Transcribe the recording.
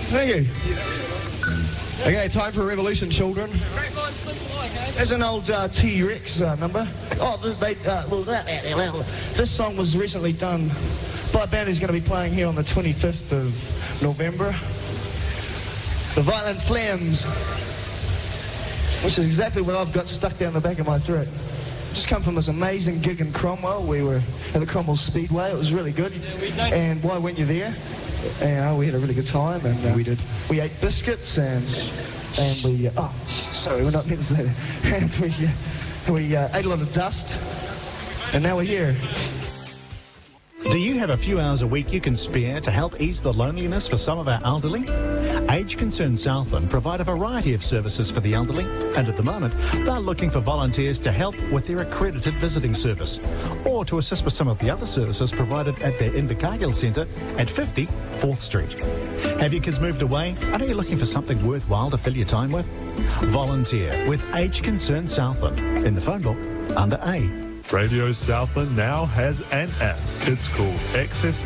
Thank you. Okay, time for a revolution, children. There's an old T-Rex number. Oh, this song was recently done by a band who's going to be playing here on the 25th of November. The Violent Flames, which is exactly what I've got stuck down the back of my throat. Just come from this amazing gig in Cromwell. We were at the Cromwell Speedway. It was really good. And why weren't you there? And we had a really good time. And we did. We ate biscuits and we. Oh, sorry, we're not meant to say that. And we ate a lot of dust. And now we're here. Do you have a few hours a week you can spare to help ease the loneliness for some of our elderly? Age Concern Southland provide a variety of services for the elderly, and at the moment they're looking for volunteers to help with their accredited visiting service or to assist with some of the other services provided at their Invercargill Centre at 50 4th Street. Have your kids moved away and are you looking for something worthwhile to fill your time with? Volunteer with Age Concern Southland in the phone book under A. Radio Southland now has an app. It's called Access